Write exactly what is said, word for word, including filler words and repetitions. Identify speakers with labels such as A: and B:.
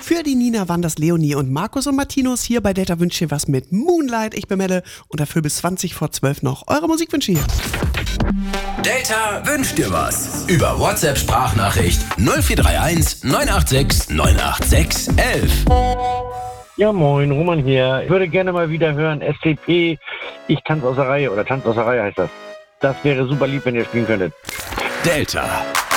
A: Für die Nina waren das Leonie und Markus und Martinus hier bei Delta Wünsche dir was mit Moonlight. Ich bin Melle und dafür bis zwanzig vor zwölf noch eure Musikwünsche hier.
B: Delta wünscht dir was. Über WhatsApp-Sprachnachricht null vier drei eins neun acht sechs neun acht sechs elf.
C: Ja, moin, Roman hier. Ich würde gerne mal wieder hören, S C P, ich tanze aus der Reihe, oder Tanz aus der Reihe heißt das. Das wäre super lieb, wenn ihr spielen könntet.
B: Delta.